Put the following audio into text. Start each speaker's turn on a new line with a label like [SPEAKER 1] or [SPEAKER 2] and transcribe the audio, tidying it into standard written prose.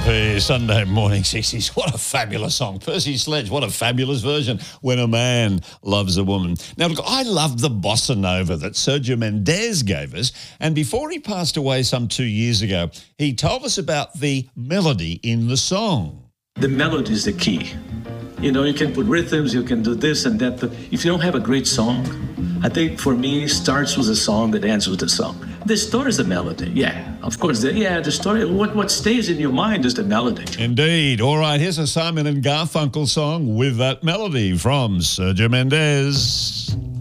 [SPEAKER 1] R&B Sunday morning 60s. What a fabulous song. Percy Sledge, what a fabulous version. When a Man Loves a Woman. Now, look, I love the bossa nova that Sergio Mendes gave us. And before he passed away some 2 years ago, he told us about the melody in the song.
[SPEAKER 2] The melody is the key. You know, you can put rhythms, you can do this and that, but if you don't have a great song, I think for me, starts with a song that ends with a song. The story is the melody, yeah. Of course, the story, what stays in your mind is the melody.
[SPEAKER 1] Indeed. All right, here's a Simon and Garfunkel song with that melody from Sergio Mendes.